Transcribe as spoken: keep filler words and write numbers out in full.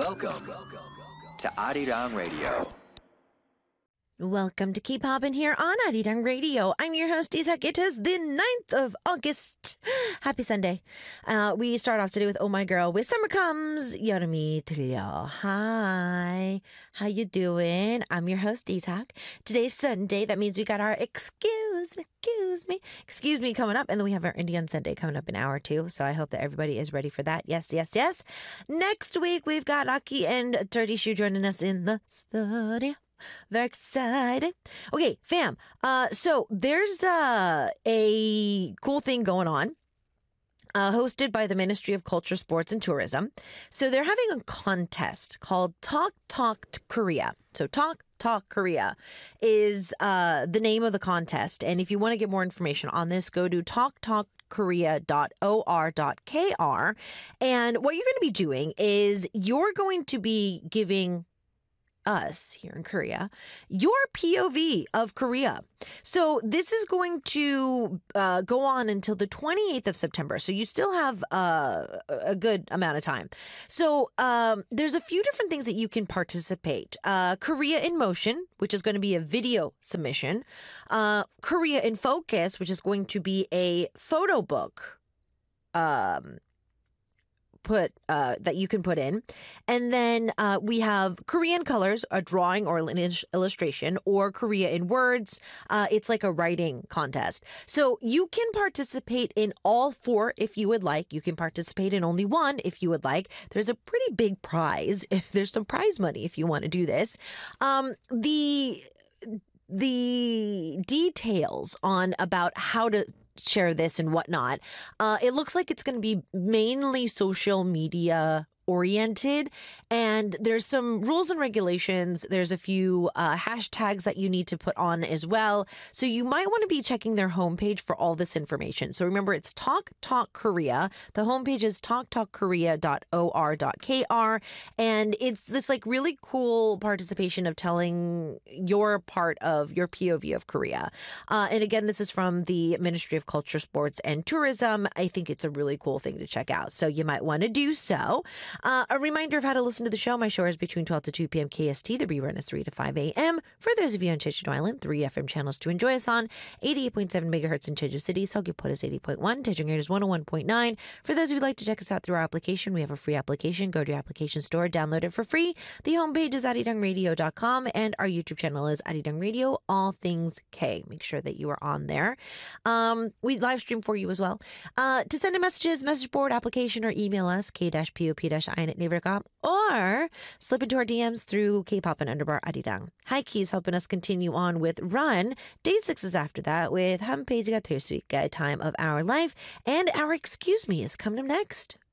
Welcome to Arirang Radio. Welcome to Keep Hoppin' here on Arirang Radio. I'm your host, Isak. It is the ninth of August. Happy Sunday. Uh, we start off today with Oh My Girl with Summer Comes. Yorumi Trillo. Hi. How you doing? I'm your host, Isak. Today's Sunday. That means we got our excuse me, excuse me, excuse me coming up. And then we have our Indian Sunday coming up in hour two. So I hope that everybody is ready for that. Yes, yes, yes. Next week, we've got Aki and Dirty Shoe joining us in the studio. Very excited. Okay, fam. Uh, so there's uh, a cool thing going on. Uh, hosted by the Ministry of Culture, Sports and Tourism. So they're having a contest called Talk Talk Korea. So Talk Talk Korea is uh, the name of the contest. And if you want to get more information on this, go to talk talk korea dot o r dot k r. And what you're going to be doing is you're going to be giving us here in Korea your P O V of Korea. So this is going to uh, go on until the twenty-eighth of September. So you still have uh, a good amount of time. So um, there's a few different things that you can participate. Uh, Korea in Motion, which is going to be a video submission. Uh, Korea in Focus, which is going to be a photo book um put uh, that you can put in. And then uh, we have Korean Colors, a drawing or an illustration, or Korea in Words. Uh, it's like a writing contest. So you can participate in all four if you would like. You can participate in only one if you would like. There's a pretty big prize. If there's some prize money if you want to do this. Um, the the details on about how to share this and whatnot. Uh, it looks like it's going to be mainly social media oriented, and there's some rules and regulations. There's a few uh, hashtags that you need to put on as well. So you might want to be checking their homepage for all this information. So remember, it's Talk Talk Korea. The homepage is talk talk korea dot o r dot k r, and it's this like really cool participation of telling your part of your P O V of Korea. Uh, and again, this is from the Ministry of Culture, Sports and Tourism. I think it's a really cool thing to check out. So you might want to do so. Uh, a reminder of how to listen to the show. My show is between twelve to two p.m. K S T. The rerun is three to five a.m. For those of you on Jeju Island, three F M channels to enjoy us on. eighty-eight point seven megahertz in Jeju City. Seogwipo is eighty point one. Daejeong is one oh one point nine. For those of you who'd like to check us out through our application, we have a free application. Go to your application store, download it for free. The homepage is arirang radio dot com, and our YouTube channel is Arirang Radio, all things K. Make sure that you are on there. Um, we live stream for you as well. Uh, to send in messages, message board, application, or email us, k-pop-i at naver dot com, or slip into our D Ms through K-pop and underbar Arirang. Hi, Keys, helping us continue on with Run. Day six is after that with 한 페이지가 될 수 있게, Time of Our Life, and our Excuse Me is coming up next.